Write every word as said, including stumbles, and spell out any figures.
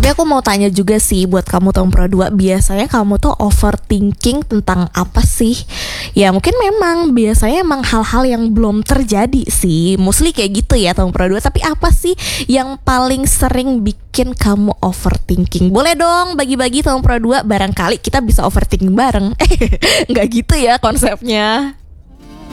Tapi aku mau tanya juga sih buat kamu tahun Pro dua, biasanya kamu tuh overthinking tentang apa sih? Ya mungkin memang biasanya emang hal-hal yang belum terjadi sih, mostly kayak gitu ya tahun Pro dua. Tapi apa sih yang paling sering bikin kamu overthinking? Boleh dong bagi-bagi tahun Pro dua, barangkali kita bisa overthinking bareng. Nggak gitu ya konsepnya.